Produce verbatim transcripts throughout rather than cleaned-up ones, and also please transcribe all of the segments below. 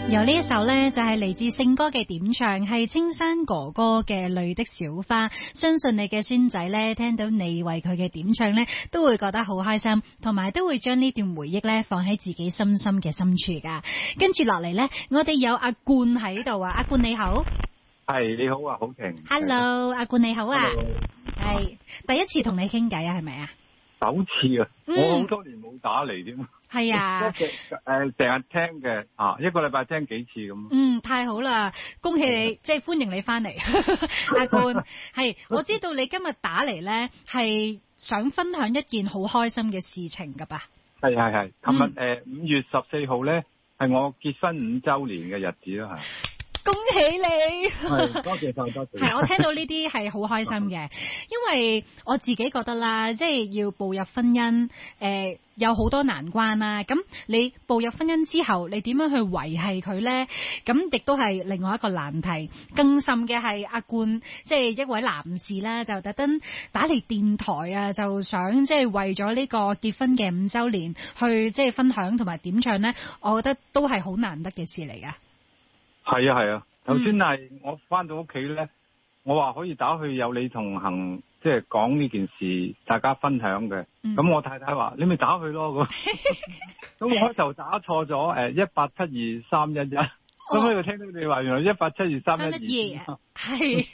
由呢一首呢，就係嚟自聖歌嘅點唱，係青山哥哥嘅《淚的小花》。相信你嘅孫仔呢，聽到你為佢嘅點唱呢，都會覺得好開心，同埋都會將呢段回憶呢放喺自己深深嘅深處噶。跟住落嚟呢，我哋有阿冠喺度啊，阿冠你好。 係你好啊，好晴。 Hello，阿冠你好啊。 係第一次同你傾偈啊，係咪啊？ 首次啊， 嗯、 我好多年冇打嚟添。 係啊， 誒成日聽嘅啊，一個禮拜聽幾次咁。 嗯，太好啦，恭喜你，即係歡迎你翻嚟，阿冠。係，我知道你今日打嚟咧，係想分享一件好開心嘅事情噶吧？ 係係係，琴日誒五月十四號咧，係我結婚五週年嘅日子啦，係。 恭喜你！ 係，多謝晒，多謝。 係，我聽到呢啲係好開心嘅，因為我自己覺得啦，即係要步入婚姻，誒、呃、有好多難關啦。咁你步入婚姻之後，你點樣去維繫佢呢？咁亦都係另外一個難題。更甚嘅係阿冠，即係一位男士啦，就特登打嚟電台啊，就想即係為咗呢個結婚嘅五週年，去即係分享同埋點唱呢。我覺得都係好難得嘅事嚟㗎。係啊係啊，頭先係我翻到屋企咧，我話可以打去有你同行，即係講呢件事，大家分享嘅。咁、嗯、我太太話：你咪打去咯咁。咁我開頭打錯咗，誒一八七二三一一。咁我又聽到你話原來一八七二三一二。係。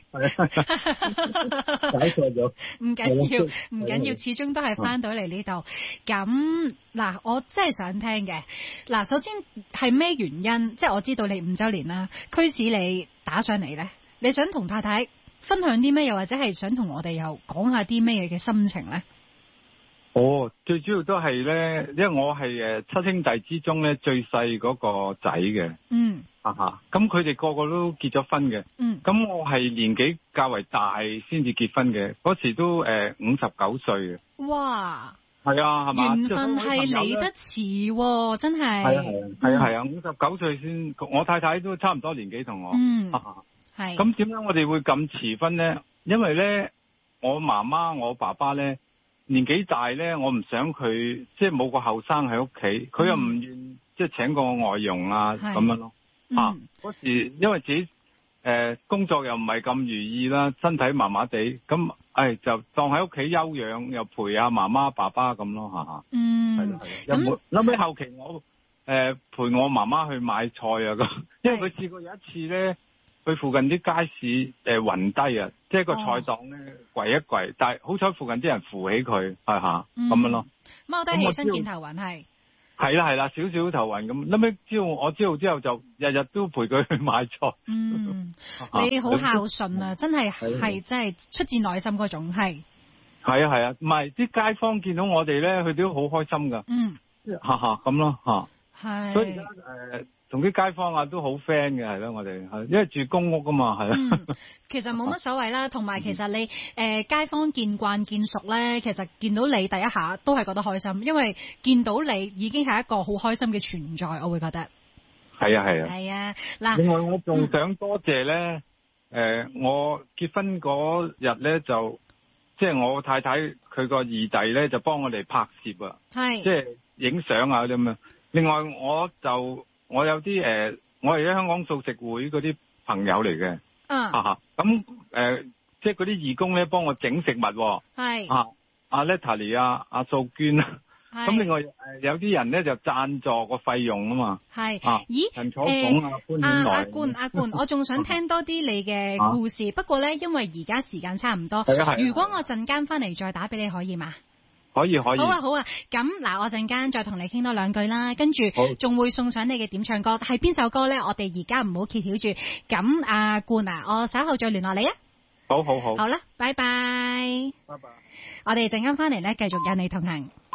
打錯咗。唔緊要，唔緊要，始終都係翻到嚟呢度。咁嗱，我真係想聽嘅。嗱，首先係咩原因？即係我知道你五週年啦，驅使你打上嚟咧？你想同太太分享啲咩？又或者係想同我哋又講下啲咩嘅心情咧？ 哦，最主要都係咧，因為我係誒七兄弟之中咧最細嗰個仔嘅。嗯。啊哈，咁佢哋個個都結咗婚嘅。嗯。咁我係年紀較為大先至結婚嘅，嗰時都誒五十九歲嘅。哇！係啊，係嘛？ 緣分係嚟得遲，真係。 係啊係啊係啊係啊，五十九歲先，我太太都差唔多年紀同我。嗯。係。咁點解我哋會咁遲婚咧？因為咧，我媽媽我爸爸咧。年紀大咧，我唔想佢即係冇個後生喺屋企，佢又唔願、嗯、即係請個外傭啊咁樣咯。嗯、啊，嗰時因為自己誒、呃、工作又唔係咁如意啦，身體麻麻地，咁誒就當喺屋企休養，又陪下媽媽爸爸咁咯嚇。嗯，係咯係咯。有冇諗起後期我誒、呃、陪我媽媽去買菜啊咁，因為佢試過有一次咧。去附近啲街市誒暈低啊，即係個菜檔咧跪一跪，但係好彩附近啲人扶起佢，係嚇咁樣咯。 踎低起身見頭暈係。係啦係啦，少少頭暈咁。後尾知道我知道之後就日日都陪佢去買菜。嗯， 你好孝順啊，真係係真係出自內心嗰種係。 係啊係啊，唔係啲街坊見到我哋咧，佢哋都好開心㗎。嗯，嚇嚇咁咯嚇。係。所以而家誒。同啲街坊啊都好 friend 嘅，係咯，我哋係因為住公屋啊嘛，係啊、嗯。 其實冇乜所謂啦，同埋其實你誒、呃、街坊見慣見熟咧，其實見到你第一下都係覺得開心，因為見到你已經係一個好開心嘅存在，我會覺得。 係啊係啊。 係啊，嗱。 另外我仲想多謝咧，誒、嗯呃、我結婚嗰日咧就，即係我太太佢個二弟咧就幫我哋拍攝啊，係，即係影相啊咁樣。另外我就。我有啲誒、呃，我係喺香港素食會嗰啲朋友嚟嘅，嗯，啊咁誒、呃，即係嗰啲義工咧幫我整食物，係啊，阿 Letty 啊，阿素娟啊，咁另外誒有啲人咧就贊助個費用啊嘛，係，啊，咦，陳楚鳳啊，潘婉來，阿冠阿冠，我仲想聽多啲你嘅故事，啊、不過咧因為而家時間差唔多，係啊係，如果我陣間翻嚟再打俾你可以嗎？ 可以可以。好啊好啊，咁嗱，我陣間再同你傾多兩句啦，跟住仲會送上你嘅點唱歌，係邊首歌咧？我哋而家唔好揭曉住。咁阿冠啊，我稍後再聯絡你啊。 好好好。 好啦，拜拜。 拜拜。 我哋陣間翻嚟咧，繼續有你同行。